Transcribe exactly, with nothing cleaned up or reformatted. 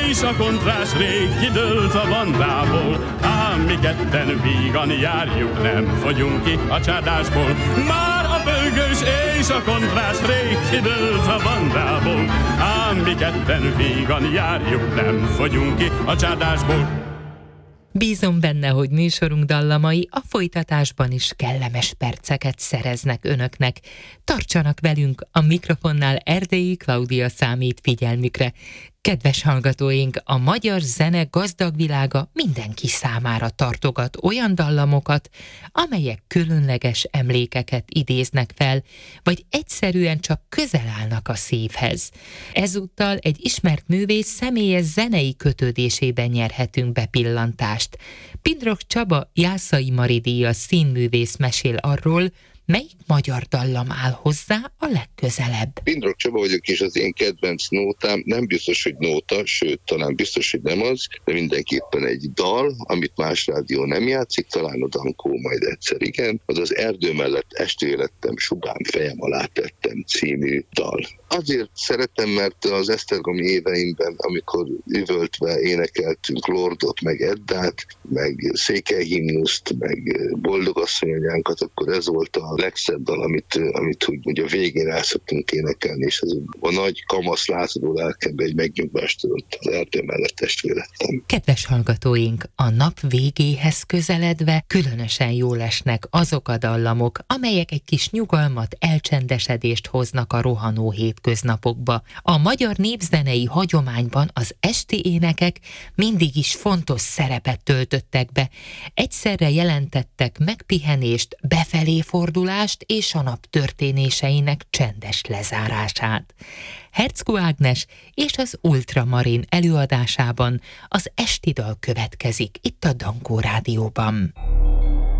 éjszakon rász rég kidőlt a bandából, ám mi ketten vígan járjuk, nem fogyunk ki a csádásból. Már a bőgős éjszakon rász rég kidőlt a bandából, ám mi ketten vígan járjuk, nem fogyunk ki a csádásból. Bízom benne, hogy műsorunk dallamai a folytatásban is kellemes perceket szereznek önöknek. Tartsanak velünk, a mikrofonnál Erdélyi Klaudia számít figyelmükre. Kedves hallgatóink, a magyar zene gazdag világa mindenki számára tartogat olyan dallamokat, amelyek különleges emlékeket idéznek fel, vagy egyszerűen csak közel állnak a szívhez. Ezúttal egy ismert művész személyes zenei kötődésében nyerhetünk bepillantást. Pindrok Csaba Jászai Mari díjas színművész mesél arról, melyik magyar dallam áll hozzá a legközelebb. Pindrok Csaba vagyok, és az én kedvenc nótám nem biztos, hogy nóta, sőt, talán biztos, hogy nem az, de mindenképpen egy dal, amit más rádió nem játszik, talán a Dankó majd egyszer igen, az az Erdő mellett est élettem, subám fejem alá tettem című dal. Azért szeretem, mert az esztergomi éveimben, amikor üvöltve énekeltünk Lordot, meg Eddát, meg székelyhimnuszt, meg boldogasszonyanyánkat, akkor ez volt a legszebb dal, amit, amit úgy, úgy a végén el szoktunk énekelni, és az a nagy kamasz lázadó lelkembe egy megnyugvást adott, az Erdő mellett testvérettem. Kedves hallgatóink, a nap végéhez közeledve különösen jól esnek azok a dallamok, amelyek egy kis nyugalmat, elcsendesedést hoznak a rohanó hétköznapokba. A magyar népzenei hagyományban az esti énekek mindig is fontos szerepet töltöttek be. Egyszerre jelentettek megpihenést, befelé fordulást és a nap történéseinek csendes lezárását. Herczkó Ágnes és az Ultramarin előadásában az esti dal következik itt a Dankó Rádióban.